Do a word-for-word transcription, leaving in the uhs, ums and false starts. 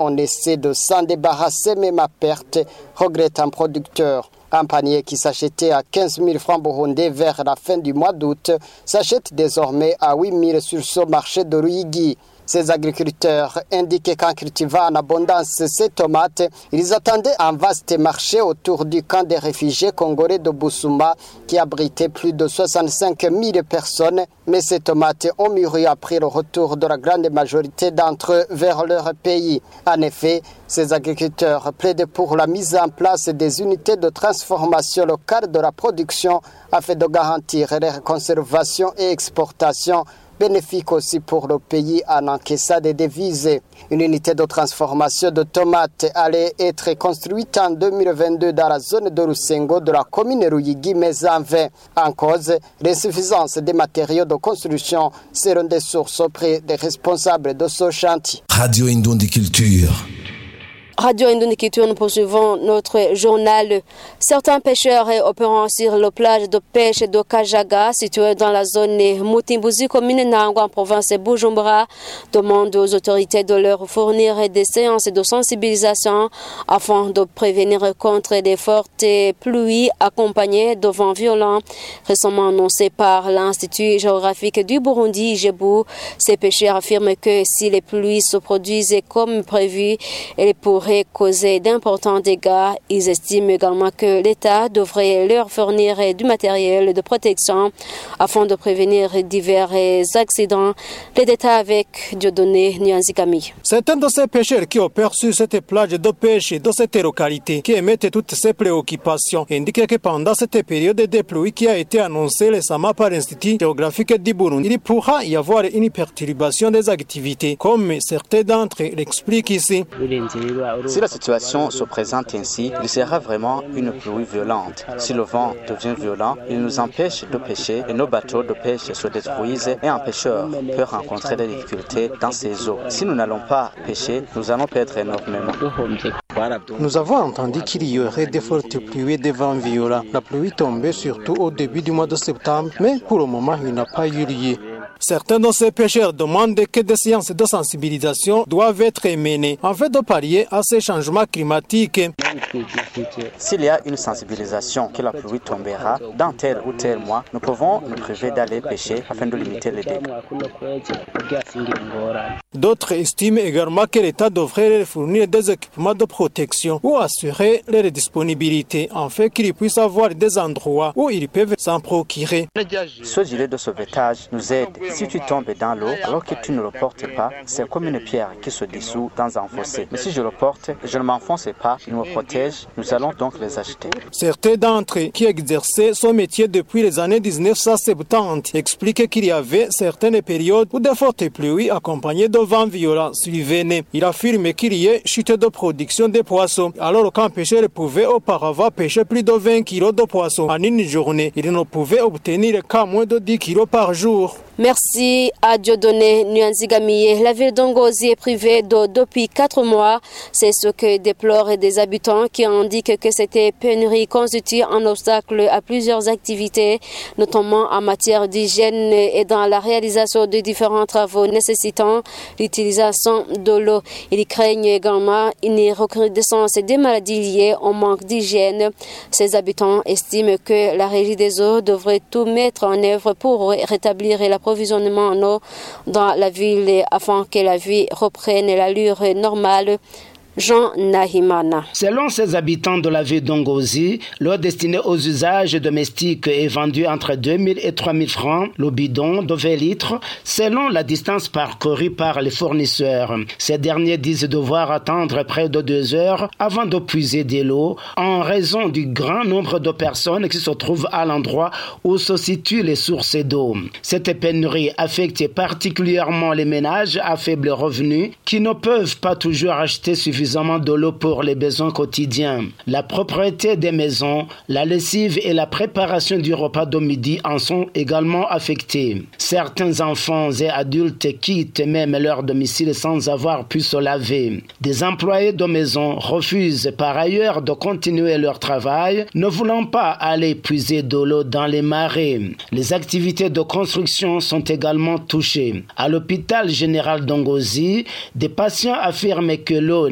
on essaie de s'en débarrasser même à perte, regrette un producteur. Un panier qui s'achetait à quinze mille francs burundais vers la fin du mois d'août s'achète désormais à huit mille sur ce marché de Ruyigi. Ces agriculteurs indiquent qu'en cultivant en abondance ces tomates, ils attendaient un vaste marché autour du camp des réfugiés congolais de Bousouma qui abritait plus de soixante-cinq mille personnes. Mais ces tomates ont mûri après le retour de la grande majorité d'entre eux vers leur pays. En effet, ces agriculteurs plaident pour la mise en place des unités de transformation locale de la production afin de garantir leur conservation et exportation, bénéfique aussi pour le pays en encaissant des devises. Une unité de transformation de tomates allait être construite en deux mille vingt-deux dans la zone de Rusengo de la commune Ruyigi, mais en vain. En cause, l'insuffisance des matériaux de construction seront des sources auprès des responsables de ce chantier. Radio Indundi Culture. Radio Indundi Culture, nous poursuivons notre journal. Certains pêcheurs opérant sur la plage de pêche de Kajaga, située dans la zone Mutimbuzi, commune Nangwa, en province de Bujumbura, demandent aux autorités de leur fournir des séances de sensibilisation afin de prévenir contre des fortes pluies accompagnées de vents violents. Récemment annoncé par l'Institut géographique du Burundi, Ijebu, ces pêcheurs affirment que si les pluies se produisent comme prévu, elles pourraient causer d'importants dégâts. Ils estiment également que l'État devrait leur fournir du matériel de protection afin de prévenir divers accidents. Les détails avec Dieudonné Nyanzikami. Certains de ces pêcheurs qui opèrent sur cette plage de pêche de cette localité, qui émettent toutes ces préoccupations, indiquent que pendant cette période de pluie qui a été annoncée récemment par l'Institut géographique du Burundi, il pourra y avoir une perturbation des activités, comme certains d'entre eux l'expliquent ici. Si la situation se présente ainsi, il sera vraiment une pluie violente. Si le vent devient violent, il nous empêche de pêcher et nos bateaux de pêche se détruisent et un pêcheur peut rencontrer des difficultés dans ces eaux. Si nous n'allons pas pêcher, nous allons perdre énormément. Nous avons entendu qu'il y aurait des fortes pluies et des vents violents. La pluie tombait surtout au début du mois de septembre, mais pour le moment, il n'a pas eu lieu. Certains de ces pêcheurs demandent que des séances de sensibilisation doivent être menées en fait de pallier à ces changements climatiques. S'il y a une sensibilisation que la pluie tombera dans tel ou tel mois, nous pouvons nous priver d'aller pêcher afin de limiter les dégâts. D'autres estiment également que l'État devrait leur fournir des équipements de protection ou assurer leur disponibilité afin qu'ils puissent avoir des endroits où ils peuvent s'en procurer. Ce gilet de sauvetage nous aide. Si tu tombes dans l'eau alors que tu ne le portes pas, c'est comme une pierre qui se dissout dans un fossé. Mais si je le porte, je ne m'enfonce pas, il me protège. Nous allons donc les acheter. Certains d'entre eux qui exerçaient ce métier depuis les années dix-neuf cent soixante-dix expliquent qu'il y avait certaines périodes où de fortes pluies accompagnées de vents violents survenaient. Il affirme qu'il y ait chute de production de poissons. Alors qu'un pêcheur pouvait auparavant pêcher plus de vingt kilos de poissons en une journée, il ne pouvait obtenir qu'à moins de dix kilos par jour. Merci à Dieudonné Nyanzigamiye. La ville d'Ongozi est privée d'eau depuis quatre mois. C'est ce que déplorent des habitants qui indiquent que cette pénurie constitue un obstacle à plusieurs activités, notamment en matière d'hygiène et dans la réalisation de différents travaux nécessitant l'utilisation de l'eau. Ils craignent également une recrudescence des maladies liées au manque d'hygiène. Ces habitants estiment que la Régie des eaux devrait tout mettre en œuvre pour rétablir l'approvisionnement en eau dans la ville afin que la vie reprenne l'allure normale. Jean Nahimana. Selon ces habitants de la ville d'Ongozi, l'eau destinée aux usages domestiques est vendue entre deux mille et trois mille francs le bidon de vingt litres, selon la distance parcourue par les fournisseurs. Ces derniers disent devoir attendre près de deux heures avant de puiser de l'eau en raison du grand nombre de personnes qui se trouvent à l'endroit où se situent les sources d'eau. Cette pénurie affecte particulièrement les ménages à faible revenu qui ne peuvent pas toujours acheter suffisamment de l'eau pour les besoins quotidiens. La propriété des maisons, la lessive et la préparation du repas de midi en sont également affectés. Certains enfants et adultes quittent même leur domicile sans avoir pu se laver. Des employés de maison refusent par ailleurs de continuer leur travail, ne voulant pas aller puiser de l'eau dans les marais. Les activités de construction sont également touchées. À l'hôpital général d'Ongozi, des patients affirment que l'eau